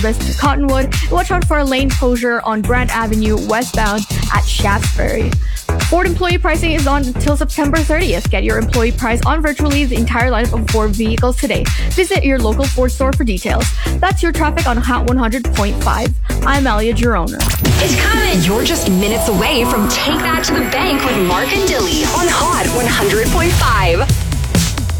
West Cottonwood. Watch out for a lane closure on Grant Avenue westbound at Shaftesbury. Ford employee pricing is on until September 30th. Get your employee price on virtually the entire lineup of Ford vehicles today. Visit your local Ford store for details. That's your traffic on Hot 100.5. I'm Alia Girona. It's coming! You're just minutes away from Take That to the Bank with Mark and Dilly on Hot 100.5.